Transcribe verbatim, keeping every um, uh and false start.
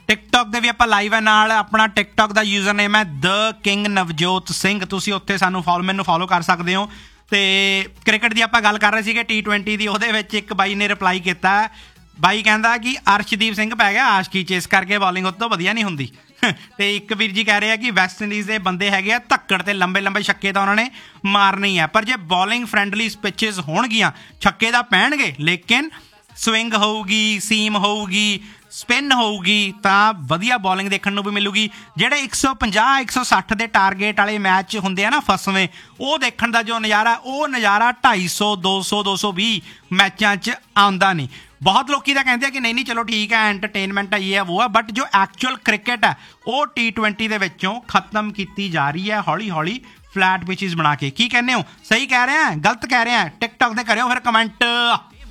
TikTok ਦੇ ਵੀ ਆਪਾਂ live ਹੈ ਨਾਲ। ਆਪਣਾ ਟਿਕਟੋਕ ਦਾ ਯੂਜ਼ਰ ਨੇਮ ਹੈ ਦ ਕਿੰਗ ਨਵਜੋਤ ਸਿੰਘ। ਤੁਸੀਂ ਉੱਥੇ ਸਾਨੂੰ ਫੋਲੋ ਮੈਨੂੰ ਫੋਲੋ ਕਰ ਸਕਦੇ ਹੋ। ਅਤੇ ਕ੍ਰਿਕਟ ਦੀ ਆਪਾਂ ਗੱਲ ਕਰ ਰਹੇ ਸੀਗੇ ਟੀ ਟਵੈਂਟੀ ਦੀ, ਉਹਦੇ ਵਿੱਚ ਇੱਕ ਬਾਈ ਨੇ ਰਿਪਲਾਈ ਕੀਤਾ। ਬਾਈ ਕਹਿੰਦਾ ਕਿ ਅਰਸ਼ਦੀਪ ਸਿੰਘ ਪੈ ਗਿਆ ਆਸ਼ਕੀ 'ਚ, ਇਸ ਕਰਕੇ ਬੋਲਿੰਗ ਉਹ ਤੋਂ ਵਧੀਆ ਨਹੀਂ ਹੁੰਦੀ। ਅਤੇ ਇੱਕ ਵੀਰ ਜੀ ਕਹਿ ਰਹੇ ਆ ਕਿ ਵੈਸਟ ਇੰਡੀਜ਼ ਦੇ ਬੰਦੇ ਹੈਗੇ ਆ ਧੱਕੜ ਅਤੇ ਲੰਬੇ ਲੰਬੇ ਛੱਕੇ ਤਾਂ ਉਹਨਾਂ ਨੇ ਮਾਰਨੇ ਹੀ ਆ, ਪਰ ਜੇ ਬੋਲਿੰਗ ਫਰੈਂਡਲੀ ਪਿਚਿਸ ਹੋਣਗੀਆਂ ਛੱਕੇ ਤਾਂ ਪੈਣਗੇ, ਲੇਕਿਨ ਸਵਿੰਗ ਹੋਊਗੀ, ਸੀਮ ਹੋਊਗੀ, ਸਪਿਨ ਹੋਊਗੀ ਤਾਂ ਵਧੀਆ ਬੋਲਿੰਗ ਦੇਖਣ ਨੂੰ ਵੀ ਮਿਲੂਗੀ। ਜਿਹੜੇ ਇੱਕ ਸੌ ਪੰਜਾਹ ਇੱਕ ਸੌ ਸੱਠ ਦੇ ਟਾਰਗੇਟ ਵਾਲੇ ਮੈਚ ਹੁੰਦੇ ਆ ਨਾ ਫਸਵੇਂ, ਉਹ ਦੇਖਣ ਦਾ ਜੋ ਨਜ਼ਾਰਾ, ਉਹ ਨਜ਼ਾਰਾ ਢਾਈ ਸੌ ਦੋ ਸੌ ਦੋ ਸੌ ਵੀਹ ਮੈਚਾਂ 'ਚ ਆਉਂਦਾ ਨਹੀਂ। ਬਹੁਤ ਲੋਕੀ ਤਾਂ ਕਹਿੰਦੇ ਆ ਕਿ ਨਹੀਂ ਨਹੀਂ ਚਲੋ ਠੀਕ ਹੈ ਐਂਟਰਟੇਨਮੈਂਟ ਹੈ, ਇਹ ਹੈ ਉਹ ਹੈ, ਬਟ ਜੋ ਐਕਚੁਅਲ ਕ੍ਰਿਕਟ ਹੈ ਉਹ ਟੀ ਟਵੈਂਟੀ ਦੇ ਵਿੱਚੋਂ ਖਤਮ ਕੀਤੀ ਜਾ ਰਹੀ ਹੈ ਹੌਲੀ ਹੌਲੀ ਫਲੈਟ ਪਿਚਿਸ ਬਣਾ ਕੇ। ਕੀ ਕਹਿੰਦੇ ਹੋ? ਸਹੀ ਕਹਿ ਰਿਹਾ, ਗਲਤ ਕਹਿ ਰਿਹਾ? ਟਿਕਟੋਕ 'ਤੇ ਕਰਿਓ ਫਿਰ ਕਮੈਂਟ।